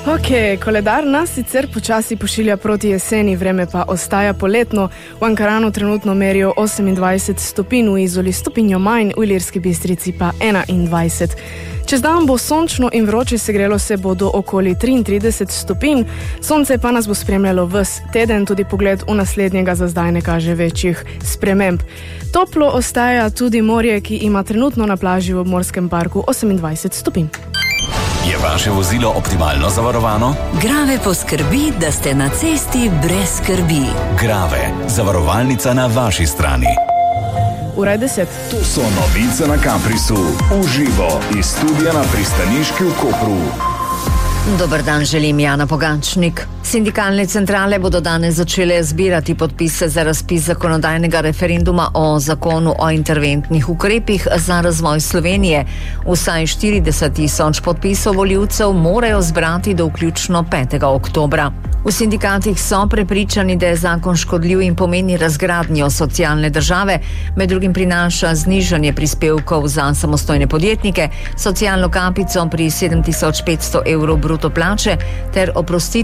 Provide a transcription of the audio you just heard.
Ok, koledar nas sicer počasi pošilja proti jeseni, vreme pa ostaja poletno. V Ankaranu trenutno merijo 28 stopinj, v Izoli stopinjo manj, v Ilirski Bistrici pa 21. Čez dan bo sončno in vroče, segrelo se bo do okoli 33 stopinj, sonce pa nas bo spremljalo ves teden, tudi pogled v naslednjega za zdaj ne kaže večjih sprememb. Toplo ostaja tudi morje, ki ima trenutno na plaži v obmorskem parku 28 stopinj. Je vaše vozilo optimalno zavarovano? Grave poskrbi, da ste na cesti brez skrbi. Grave, zavarovalnica na vaši strani. Ura 10. To so novice na Kamprisu. Uživo iz studia na Pristaniški v Kopru. Dober dan, želim Jana Pogačnik. Sindikalne centrale bodo danes začele zbirati podpise za razpis zakonodajnega referenduma o zakonu o interventnih ukrepih za razvoj Slovenije. Vsaj 40.000 podpisov volivcev morajo zbrati do vključno 5. oktobra. V sindikatih so prepričani, da je zakon škodljiv in pomeni razgradnjo socialne države, med drugim prinaša znižanje prispevkov za samostojne podjetnike, socialno kapico pri 7.500 evrov bruto plače ter oprostitev